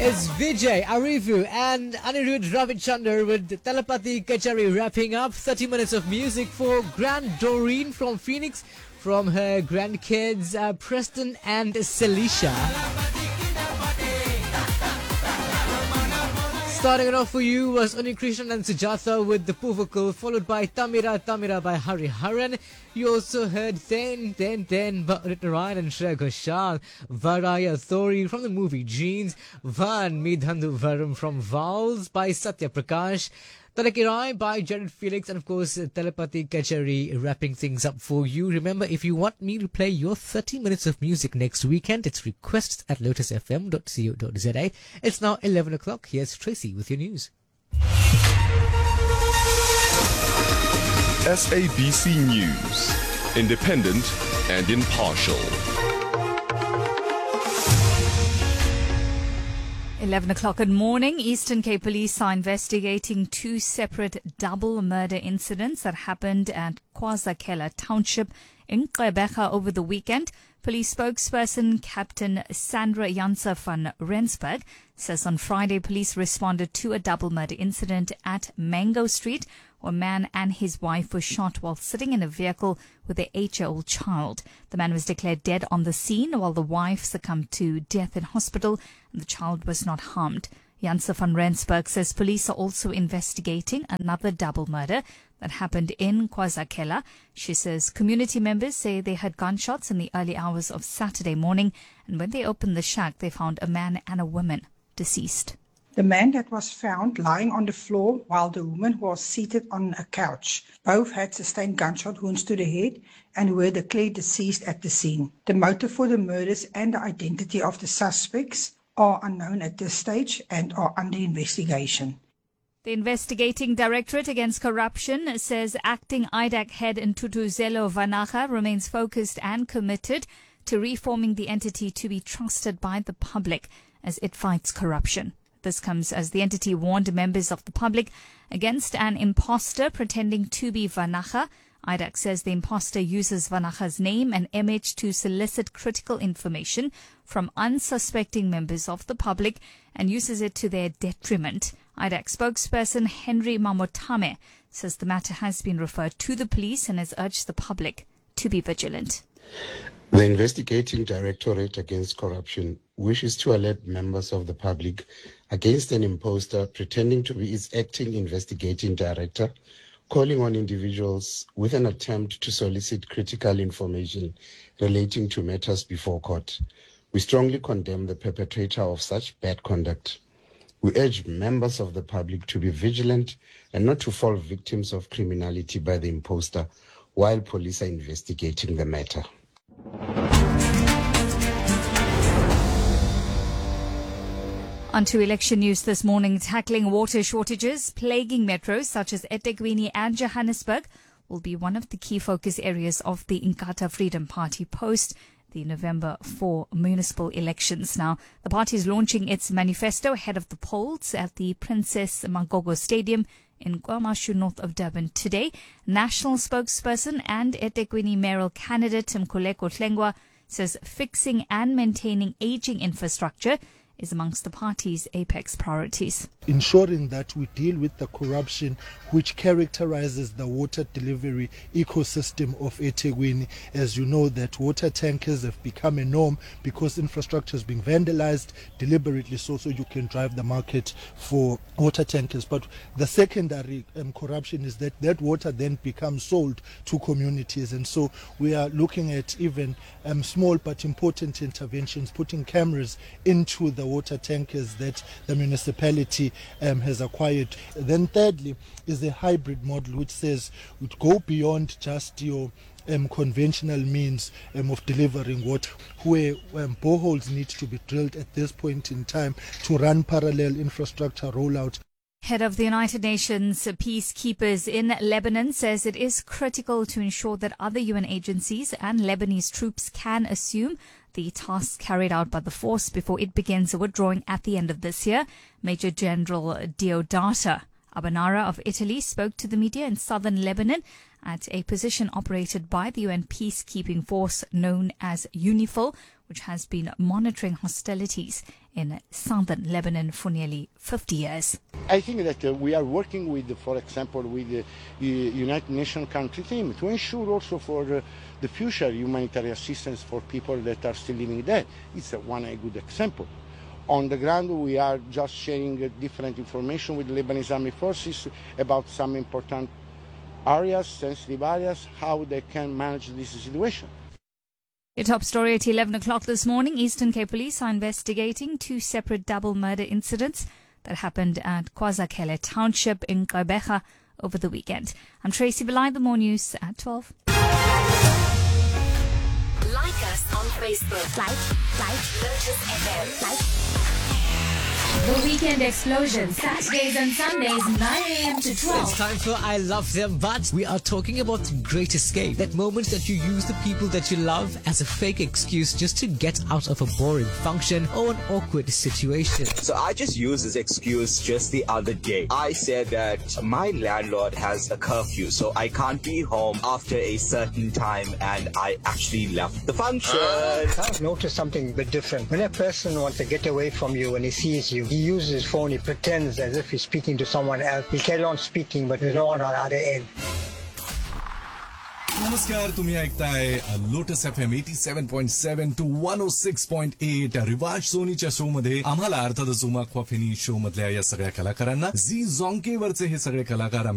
It's Vijay, Arivu and Anirudh Ravichandar with Telepathy Kachari wrapping up 30 minutes of music for Grand Doreen from Phoenix, from her grandkids Preston and Celicia. Starting it off for you was Unikrishnan and Sujatha with the Puvakul, followed by Tamira Tamira by Hariharan. You also heard Then Ryan and Shreya Ghoshal, Varaya Thori from the movie Jeans, Van Midhandu Varam from Vowels by Satya Prakash, Talakirai by Jared Felix, and of course Telepathy Kachari wrapping things up for you. Remember, if you want me to play your 30 minutes of music next weekend, it's requests at lotusfm.co.za. It's now 11 o'clock. Here's Tracy with your news. SABC News, independent and impartial. 11 o'clock. Good morning. Eastern Cape Police are investigating two separate double murder incidents that happened at KwaZakela Township in Gqeberha over the weekend. Police spokesperson Captain Sandra Janse van Rensburg says on Friday police responded to a double murder incident at Mango Street, where a man and his wife were shot while sitting in a vehicle with their 8-year-old child. The man was declared dead on the scene, while the wife succumbed to death in hospital and the child was not harmed. Janse van Rensburg says police are also investigating another double murder that happened in KwaZakela. She says community members say they heard gunshots in the early hours of Saturday morning, and when they opened the shack, they found a man and a woman deceased. The man that was found lying on the floor while the woman was seated on a couch. Both had sustained gunshot wounds to the head and were declared deceased at the scene. The motive for the murders and the identity of the suspects are unknown at this stage and are under investigation. The Investigating Directorate Against Corruption says acting IDAC head Ntutuzelo Vanaga remains focused and committed to reforming the entity to be trusted by the public as it fights corruption. This comes as the entity warned members of the public against an imposter pretending to be Vanaga. IDAC says the imposter uses Vanaga's name and image to solicit critical information from unsuspecting members of the public and uses it to their detriment. IDAC spokesperson Henry Mamotame says the matter has been referred to the police and has urged the public to be vigilant. The Investigating Directorate Against Corruption wishes to alert members of the public against an imposter pretending to be its acting investigating director, calling on individuals with an attempt to solicit critical information relating to matters before court. We strongly condemn the perpetrator of such bad conduct. We urge members of the public to be vigilant and not to fall victims of criminality by the imposter while police are investigating the matter. On to election news this morning. Tackling water shortages plaguing metros such as eThekwini and Johannesburg will be one of the key focus areas of the Inkatha Freedom Party post the November 4 municipal elections. Now, the party is launching its manifesto ahead of the polls at the Princess Magogo Stadium in KwaMashu, north of Durban today. National spokesperson and eThekwini mayoral candidate Mkhuleko Hlengwa says fixing and maintaining aging infrastructure is amongst the party's apex priorities. Ensuring that we deal with the corruption which characterizes the water delivery ecosystem of eThekwini. As you know, that water tankers have become a norm because infrastructure is being vandalized deliberately so you can drive the market for water tankers. But the secondary corruption is that water then becomes sold to communities, and so we are looking at even small but important interventions, putting cameras into the water tankers that the municipality has acquired. Then thirdly is a hybrid model which says would go beyond just your conventional means of delivering water, where boreholes need to be drilled at this point in time to run parallel infrastructure rollout. Head of the United Nations peacekeepers in Lebanon says it is critical to ensure that other UN agencies and Lebanese troops can assume the tasks carried out by the force before it begins withdrawing at the end of this year. Major General Deodata Abanara of Italy spoke to the media in southern Lebanon at a position operated by the UN peacekeeping force known as UNIFIL, which has been monitoring hostilities in southern Lebanon for nearly 50 years. I think that we are working with, for example, with the United Nations country team to ensure also for the future humanitarian assistance for people that are still living there. It's a good example. On the ground, we are just sharing different information with the Lebanese Army Forces about some important areas, sensitive areas, how they can manage this situation. Your top story at 11 o'clock this morning. Eastern Cape Police are investigating 2 separate double murder incidents that happened at KwaZakhele Township in Gqeberha over the weekend. I'm Tracy Belay, the More News at 12. Like us on Facebook. Like Lotus FM. The Weekend Explosion, Saturdays and Sundays, 9 a.m. to 12. It's time for I Love Them, but we are talking about the Great Escape. That moment that you use the people that you love as a fake excuse just to get out of a boring function or an awkward situation. So I just used this excuse just the other day. I said that my landlord has a curfew, so I can't be home after a certain time, and I actually left the function. I've noticed something a bit different. When a person wants to get away from you when he sees you, he uses his phone, he pretends as if he's speaking to someone else. He carry on speaking, but there's no one on the other end. नमस्कार, तुम्ही ऐकताय lotus FM 87.7 to 106.8 रिवाज सोनीच्या show मध्ये. आम्हाला अर्थातच Uma ख्वाफेनी show मधल्या या सगळ्या कलाकारांना झी झोंके वरचे हे सगळे कलाकार